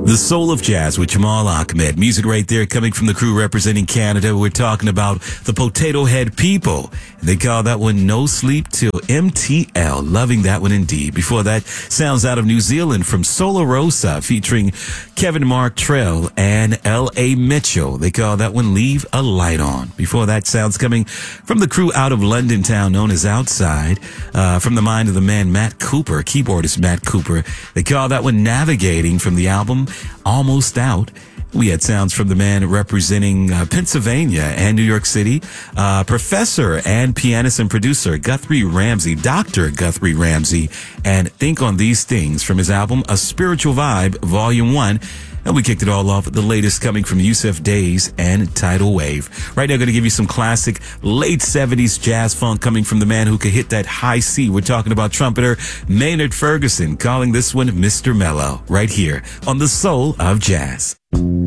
The Soul of Jazz with Jamal Ahmed. Music right there coming from the crew representing Canada. We're talking about the Potato Head People. They call that one No Sleep Till MTL. Loving that one indeed. Before that, sounds out of New Zealand from Solar Rosa featuring Kevin Martrell and L.A. Mitchell. They call that one Leave a Light On. Before that, sounds coming from the crew out of London town known as Outside. From the mind of the man Matt Cooper, keyboardist Matt Cooper. They call that one Navigating from the album Almost Out. We had sounds from the man representing Pennsylvania and New York City, professor and pianist and producer Guthrie Ramsey, Dr. Guthrie Ramsey, and Think on These Things from his album A Spiritual Vibe, Volume 1. And we kicked it all off with the latest coming from Yusuf Days and Tidal Wave. Right now, I'm going to give you some classic late 70s jazz funk coming from the man who could hit that high C. We're talking about trumpeter Maynard Ferguson, calling this one Mr. Mellow, right here on The Soul of Jazz.